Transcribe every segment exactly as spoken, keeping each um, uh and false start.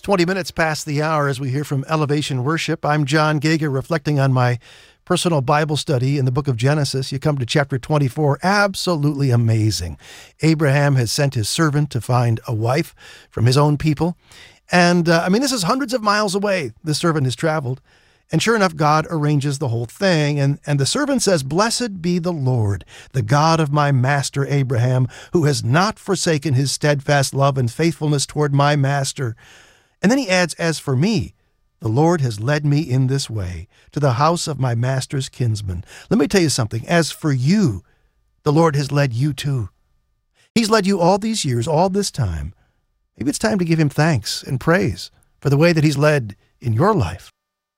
twenty minutes past the hour as we hear from Elevation Worship. I'm John Gager, reflecting on my personal Bible study in the book of Genesis. You come to chapter twenty-four, absolutely amazing. Abraham has sent his servant to find a wife from his own people. And, uh, I mean, this is hundreds of miles away, the servant has traveled. And sure enough, God arranges the whole thing. And, and the servant says, "Blessed be the Lord, the God of my master Abraham, who has not forsaken his steadfast love and faithfulness toward my master." And then he adds, "As for me, the Lord has led me in this way to the house of my master's kinsman." Let me tell you something. As for you, the Lord has led you too. He's led you all these years, all this time. Maybe it's time to give him thanks and praise for the way that he's led in your life.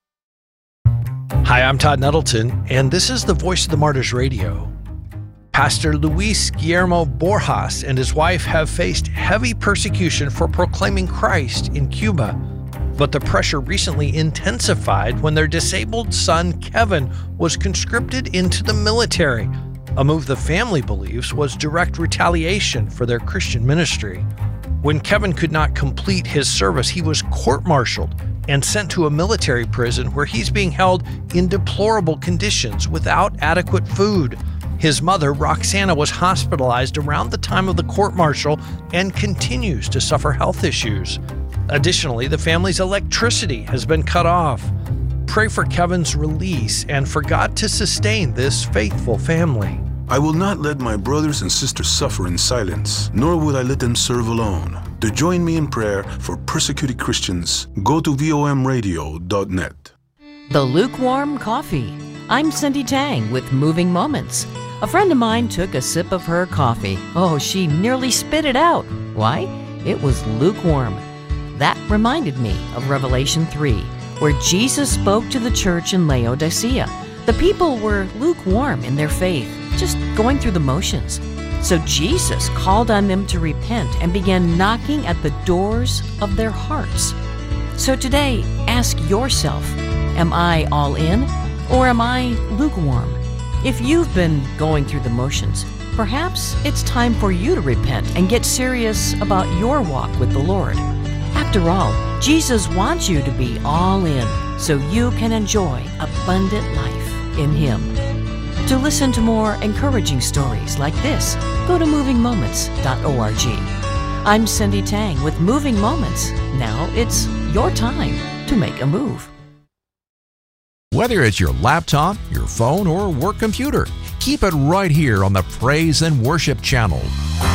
Hi, I'm Todd Nettleton, and this is the Voice of the Martyrs Radio. Pastor Luis Guillermo Borjas and his wife have faced heavy persecution for proclaiming Christ in Cuba. But the pressure recently intensified when their disabled son, Kevin, was conscripted into the military, a move the family believes was direct retaliation for their Christian ministry. When Kevin could not complete his service, he was court-martialed and sent to a military prison where he's being held in deplorable conditions without adequate food. His mother, Roxana, was hospitalized around the time of the court-martial and continues to suffer health issues. Additionally, the family's electricity has been cut off. Pray for Kevin's release and for God to sustain this faithful family. I will not let my brothers and sisters suffer in silence, nor will I let them serve alone. To join me in prayer for persecuted Christians, go to V O M radio dot net. The Lukewarm Coffee. I'm Cindy Tang with Moving Moments. A friend of mine took a sip of her coffee. Oh, she nearly spit it out. Why? It was lukewarm. That reminded me of Revelation three, where Jesus spoke to the church in Laodicea. The people were lukewarm in their faith, just going through the motions. So Jesus called on them to repent and began knocking at the doors of their hearts. So today, ask yourself, am I all in or am I lukewarm? If you've been going through the motions, perhaps it's time for you to repent and get serious about your walk with the Lord. After all, Jesus wants you to be all in so you can enjoy abundant life in Him. To listen to more encouraging stories like this, go to moving moments dot org. I'm Cindy Tang with Moving Moments. Now it's your time to make a move. Whether it's your laptop, your phone, or work computer, keep it right here on the Praise and Worship channel.